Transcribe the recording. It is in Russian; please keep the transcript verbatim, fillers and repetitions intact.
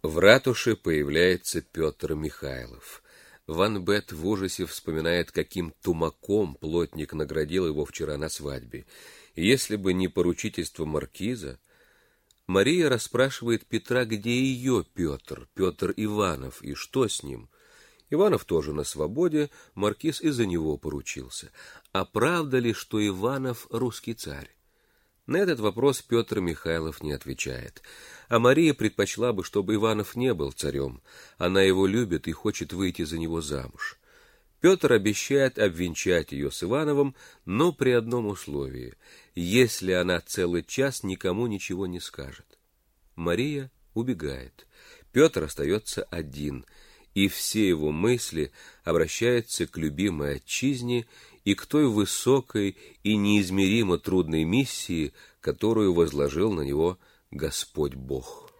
В ратуше появляется Петр Михайлов. Ван Бет в ужасе вспоминает, каким тумаком плотник наградил его вчера на свадьбе. И если бы не поручительство маркиза, Мария расспрашивает Петра, где ее Петр, Петр Иванов, и что с ним. Иванов тоже на свободе, маркиз из-за него поручился. А правда ли, что Иванов русский царь? На этот вопрос Петр Михайлов не отвечает. А Мария предпочла бы, чтобы Иванов не был царем. Она его любит и хочет выйти за него замуж. Петр обещает обвенчать ее с Ивановым, но при одном условии: если она целый час никому ничего не скажет. Мария убегает. Петр остается один, и все его мысли обращаются к любимой отчизне и к той высокой и неизмеримо трудной миссии, которую возложил на него Господь Бог.